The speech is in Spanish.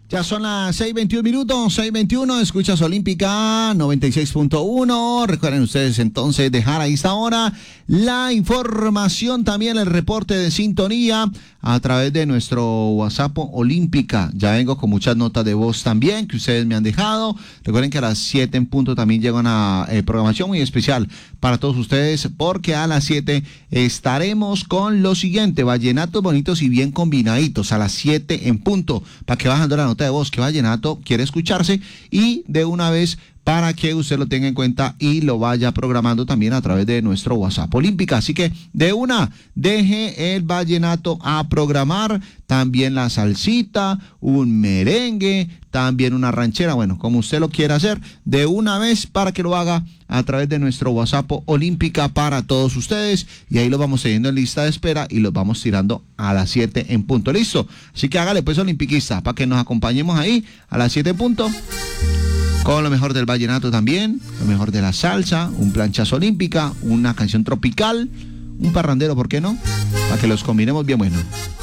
Ya son las 6:21, 6:21, escuchas Olímpica 96.1. Recuerden ustedes entonces dejar ahí esta hora la información, también el reporte de sintonía a través de nuestro WhatsApp Olímpica. Ya vengo con muchas notas de voz también que ustedes me han dejado. Recuerden que a las 7 en punto también llega una programación muy especial para todos ustedes, porque a las 7 estaremos con lo siguiente: vallenatos bonitos y bien combinaditos a las 7 en punto, para que bajando la nota de voz que vallenato quiere escucharse, y de una vez para que usted lo tenga en cuenta y lo vaya programando también a través de nuestro WhatsApp Olímpica. Así que de una, deje el vallenato a programar, también la salsita, un merengue, también una ranchera, bueno, como usted lo quiera hacer, de una vez para que lo haga a través de nuestro WhatsApp Olímpica para todos ustedes, y ahí lo vamos teniendo en lista de espera y los vamos tirando a las 7 en punto. ¿Listo? Así que hágale pues, olimpiquista, para que nos acompañemos ahí a las 7 en punto, con lo mejor del vallenato también, lo mejor de la salsa, un planchazo olímpica, una canción tropical, un parrandero, ¿por qué no? Para que los combinemos bien bueno.